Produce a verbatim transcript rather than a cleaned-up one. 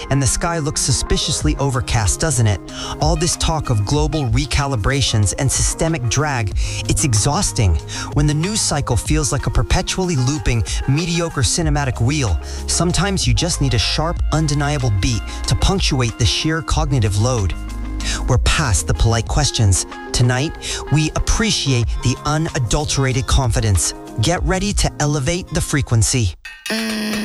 and the sky looks suspiciously overcast, doesn't it? All this talk of global recalibrations and systemic drag, it's exhausting. When the news cycle feels like a perpetually looping, mediocre cinematic wheel, sometimes you just need a sharp, undeniable beat to punctuate the sheer cognitive load. We're past the polite questions. Tonight, we appreciate the unadulterated confidence. Get ready to elevate the frequency. Mm.